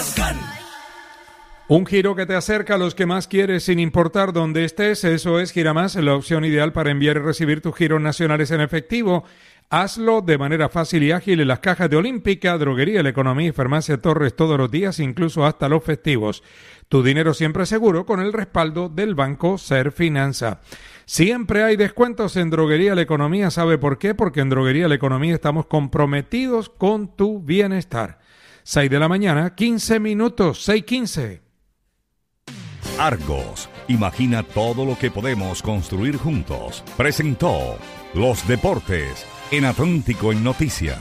Gasgan. Un giro que te acerca a los que más quieres sin importar dónde estés. Eso es Giramás, la opción ideal para enviar y recibir tus giros nacionales en efectivo. Hazlo de manera fácil y ágil en las cajas de Olímpica, Droguería La Economía y Farmacia Torres todos los días, incluso hasta los festivos. Tu dinero siempre seguro con el respaldo del Banco Serfinanza. Siempre hay descuentos en Droguería La Economía. ¿Sabe por qué? Porque en Droguería La Economía estamos comprometidos con tu bienestar. 6 de la mañana, 15 minutos, 6:15. Argos, imagina todo lo que podemos construir juntos. Presentó Los Deportes en Atlántico en Noticias.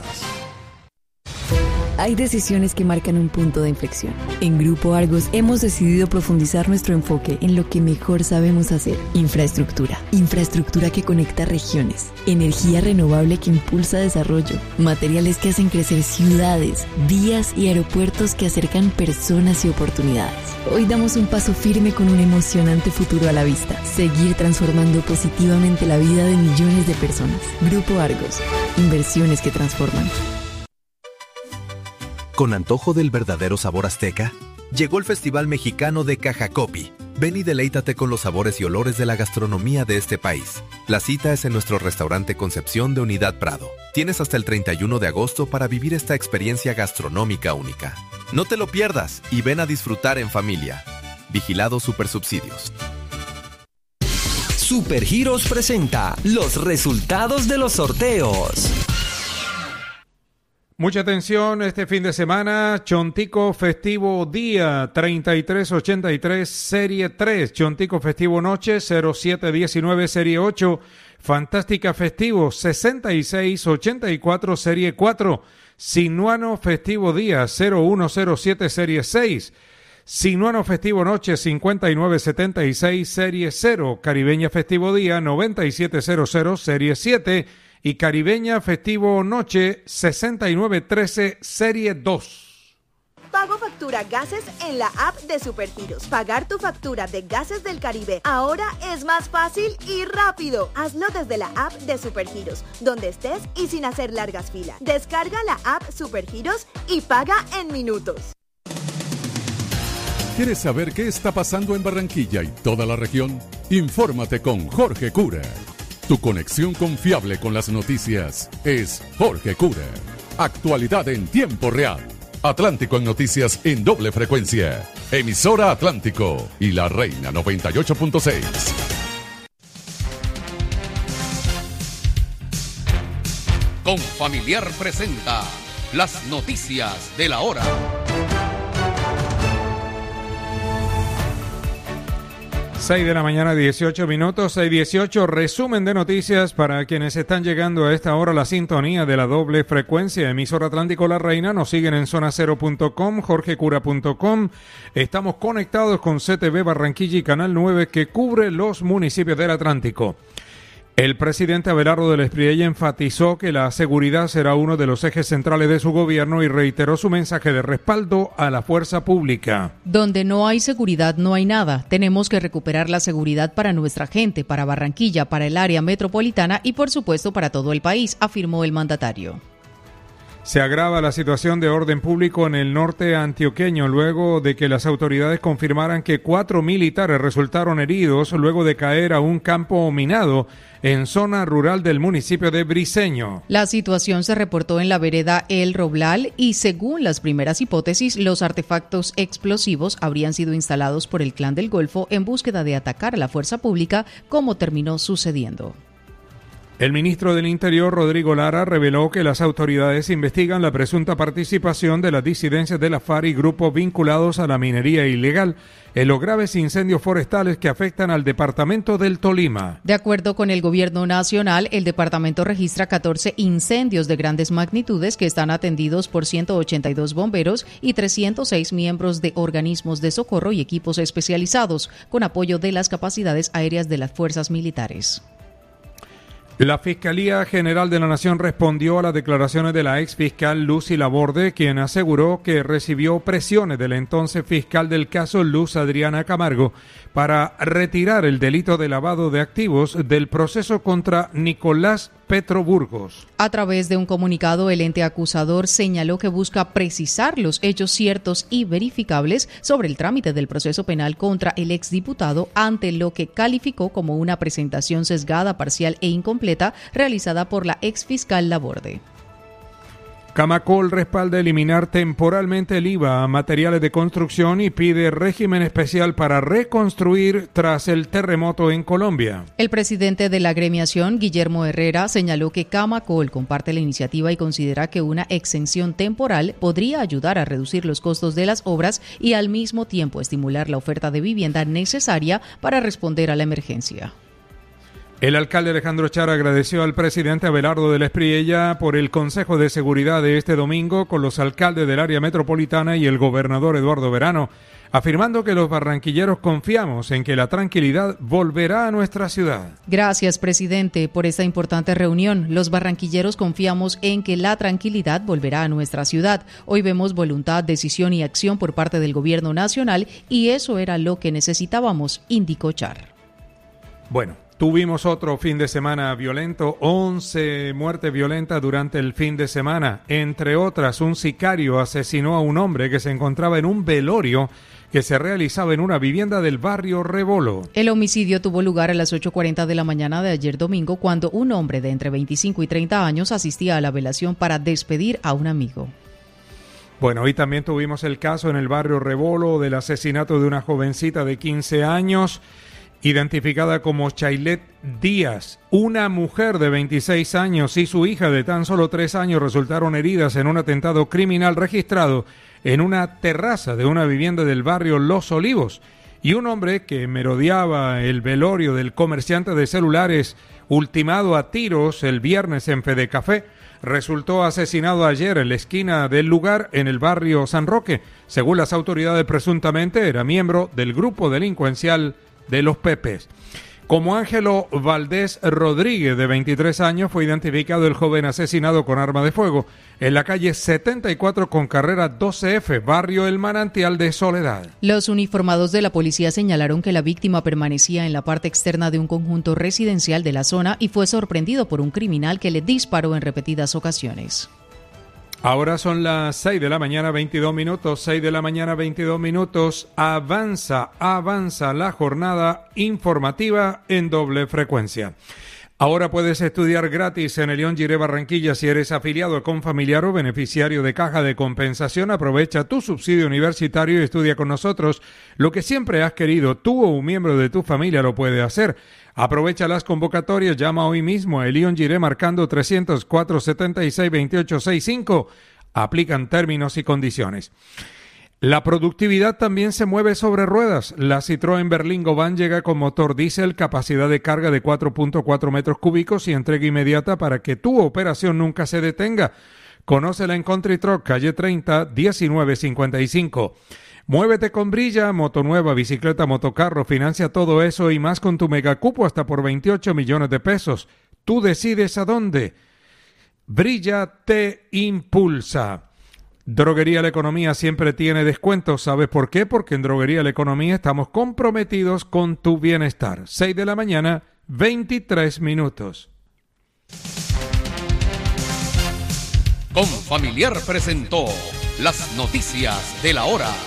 Hay decisiones que marcan un punto de inflexión. En Grupo Argos hemos decidido profundizar nuestro enfoque en lo que mejor sabemos hacer. Infraestructura. Infraestructura que conecta regiones. Energía renovable que impulsa desarrollo. Materiales que hacen crecer ciudades, vías y aeropuertos que acercan personas y oportunidades. Hoy damos un paso firme con un emocionante futuro a la vista. Seguir transformando positivamente la vida de millones de personas. Grupo Argos. Inversiones que transforman. ¿Con antojo del verdadero sabor azteca? Llegó el Festival Mexicano de Cajacopi. Ven y deleítate con los sabores y olores de la gastronomía de este país. La cita es en nuestro restaurante Concepción de Unidad Prado. Tienes hasta el 31 de agosto para vivir esta experiencia gastronómica única. No te lo pierdas y ven a disfrutar en familia. Vigilado Supersubsidios. Supergiros presenta los resultados de los sorteos. Mucha atención este fin de semana, Chontico Festivo Día 3383 Serie 3, Chontico Festivo Noche 0719 Serie 8, Fantástica Festivo 6684 Serie 4, Sinuano Festivo Día 0107 Serie 6, Sinuano Festivo Noche 5976 Serie 0, Caribeña Festivo Día 9700 Serie 7, y Caribeña Festivo Noche 6913 Serie 2. Pago factura gases en la app de Supergiros. Pagar tu factura de Gases del Caribe ahora es más fácil y rápido. Hazlo desde la app de Supergiros, donde estés y sin hacer largas filas. Descarga la app Supergiros y paga en minutos. ¿Quieres saber qué está pasando en Barranquilla y toda la región? Infórmate con Jorge Cura. Tu conexión confiable con las noticias es Jorge Cura. Actualidad en tiempo real. Atlántico en noticias en doble frecuencia. Emisora Atlántico y La Reina 98.6. Confamiliar presenta las noticias de la hora. 6 de la mañana, 18 minutos, 6:18, resumen de noticias para quienes están llegando a esta hora la sintonía de la doble frecuencia. Emisora Atlántico La Reina, nos siguen en zonacero.com, jorgecura.com. Estamos conectados con CTV Barranquilla y Canal 9 que cubre los municipios del Atlántico. El presidente Abelardo del Espriella enfatizó que la seguridad será uno de los ejes centrales de su gobierno y reiteró su mensaje de respaldo a la fuerza pública. Donde no hay seguridad no hay nada. Tenemos que recuperar la seguridad para nuestra gente, para Barranquilla, para el área metropolitana y por supuesto para todo el país, afirmó el mandatario. Se agrava la situación de orden público en el norte antioqueño luego de que las autoridades confirmaran que 4 militares resultaron heridos luego de caer a un campo minado en zona rural del municipio de Briceño. La situación se reportó en la vereda El Roblal y según las primeras hipótesis, los artefactos explosivos habrían sido instalados por el Clan del Golfo en búsqueda de atacar a la fuerza pública, como terminó sucediendo. El ministro del Interior, Rodrigo Lara, reveló que las autoridades investigan la presunta participación de las disidencias de la FARC y grupos vinculados a la minería ilegal en los graves incendios forestales que afectan al departamento del Tolima. De acuerdo con el gobierno nacional, el departamento registra 14 incendios de grandes magnitudes que están atendidos por 182 bomberos y 306 miembros de organismos de socorro y equipos especializados, con apoyo de las capacidades aéreas de las fuerzas militares. La Fiscalía General de la Nación respondió a las declaraciones de la exfiscal Lucy Laborde, quien aseguró que recibió presiones del entonces fiscal del caso Luz Adriana Camargo para retirar el delito de lavado de activos del proceso contra Nicolás Petroburgos. A través de un comunicado, el ente acusador señaló que busca precisar los hechos ciertos y verificables sobre el trámite del proceso penal contra el exdiputado ante lo que calificó como una presentación sesgada, parcial e incompleta realizada por la exfiscal Laborde. Camacol respalda eliminar temporalmente el IVA a materiales de construcción y pide régimen especial para reconstruir tras el terremoto en Colombia. El presidente de la agremiación, Guillermo Herrera, señaló que Camacol comparte la iniciativa y considera que una exención temporal podría ayudar a reducir los costos de las obras y al mismo tiempo estimular la oferta de vivienda necesaria para responder a la emergencia. El alcalde Alejandro Char agradeció al presidente Abelardo del Espriella por el Consejo de Seguridad de este domingo con los alcaldes del área metropolitana y el gobernador Eduardo Verano, afirmando que los barranquilleros confiamos en que la tranquilidad volverá a nuestra ciudad. Gracias, presidente, por esta importante reunión. Los barranquilleros confiamos en que la tranquilidad volverá a nuestra ciudad. Hoy vemos voluntad, decisión y acción por parte del gobierno nacional y eso era lo que necesitábamos, indicó Char. Bueno. Tuvimos otro fin de semana violento, 11 muertes violentas durante el fin de semana. Entre otras, un sicario asesinó a un hombre que se encontraba en un velorio que se realizaba en una vivienda del barrio Rebolo. El homicidio tuvo lugar a las 8:40 de la mañana de ayer domingo, cuando un hombre de entre 25 y 30 años asistía a la velación para despedir a un amigo. Bueno, hoy también tuvimos el caso en el barrio Rebolo del asesinato de una jovencita de 15 años, identificada como Chailet Díaz. Una mujer de 26 años y su hija de tan solo 3 años resultaron heridas en un atentado criminal registrado en una terraza de una vivienda del barrio Los Olivos. Y un hombre que merodeaba el velorio del comerciante de celulares ultimado a tiros el viernes en Fedecafé resultó asesinado ayer en la esquina del lugar en el barrio San Roque. Según las autoridades, presuntamente era miembro del grupo delincuencial de los Pepes. Como Ángelo Valdés Rodríguez, de 23 años, fue identificado el joven asesinado con arma de fuego en la calle 74 con carrera 12F, barrio El Manantial de Soledad. Los uniformados de la policía señalaron que la víctima permanecía en la parte externa de un conjunto residencial de la zona y fue sorprendido por un criminal que le disparó en repetidas ocasiones. Ahora son las 6 de la mañana, 22 minutos, 6 de la mañana, 22 minutos. Avanza la jornada informativa en doble frecuencia. Ahora puedes estudiar gratis en el León Giré Barranquilla si eres afiliado a Confamiliar o beneficiario de Caja de Compensación. Aprovecha tu subsidio universitario y estudia con nosotros lo que siempre has querido. Tú o un miembro de tu familia lo puede hacer. Aprovecha las convocatorias, llama hoy mismo a Elión Giré marcando 304-76-2865. Aplican términos y condiciones. La productividad también se mueve sobre ruedas. La Citroën Berlingo Van llega con motor diésel, capacidad de carga de 4.4 metros cúbicos y entrega inmediata para que tu operación nunca se detenga. Conócela en Country Truck, calle 30, 1955. Muévete con Brilla, moto nueva, bicicleta, motocarro, financia todo eso y más con tu megacupo hasta por 28 millones de pesos. Tú decides a dónde. Brilla te impulsa. Droguería La Economía siempre tiene descuentos. ¿Sabes por qué? Porque en Droguería La Economía estamos comprometidos con tu bienestar. 6 de la mañana, 23 minutos. Confamiliar presentó las noticias de la hora.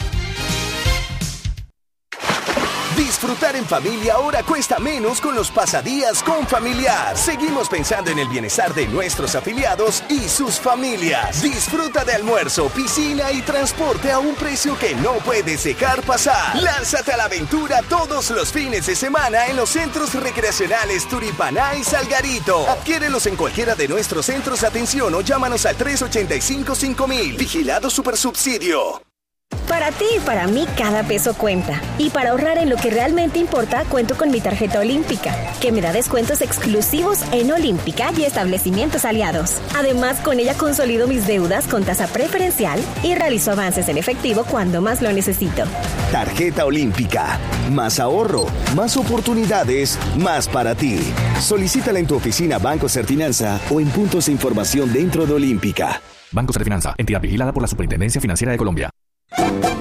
Disfrutar en familia ahora cuesta menos con los pasadías Confamiliar. Seguimos pensando en el bienestar de nuestros afiliados y sus familias. Disfruta de almuerzo, piscina y transporte a un precio que no puedes dejar pasar. Lánzate a la aventura todos los fines de semana en los centros recreacionales Turipaná y Salgarito. Adquiérelos en cualquiera de nuestros centros de atención o llámanos al 385-5000. Vigilado Supersubsidio. Para ti y para mí cada peso cuenta. Y para ahorrar en lo que realmente importa, cuento con mi tarjeta Olímpica, que me da descuentos exclusivos en Olímpica y establecimientos aliados. Además, con ella consolido mis deudas con tasa preferencial y realizo avances en efectivo cuando más lo necesito. Tarjeta Olímpica. Más ahorro, más oportunidades, más para ti. Solicítala en tu oficina Banco Cerfinanza o en puntos de información dentro de Olímpica. Banco Cerfinanza, entidad vigilada por la Superintendencia Financiera de Colombia.